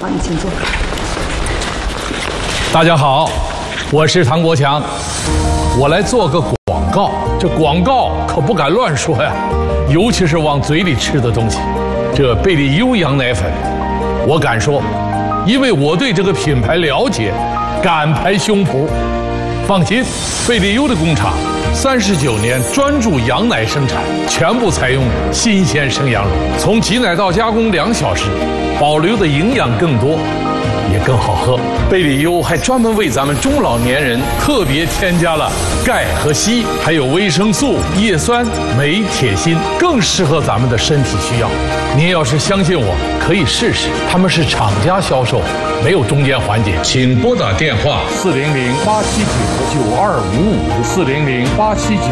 好，你请坐。 大家好，我是唐国强，我来做个广告。这广告可不敢乱说呀，尤其是往嘴里吃的东西。这贝利优羊奶粉，我敢说，因为我对这个品牌了解，敢拍胸脯。放心，贝利优的工厂39年专注羊奶生产，全部采用新鲜生羊乳，从挤奶到加工2小时，保留的营养更多，也更好喝。贝利优还专门为咱们中老年人特别添加了钙和硒，还有维生素、叶酸、镁、铁、锌，更适合咱们的身体需要。您要是相信我，可以试试。他们是厂家销售，没有中间环节。请拨打电话400-879-9255，400-879。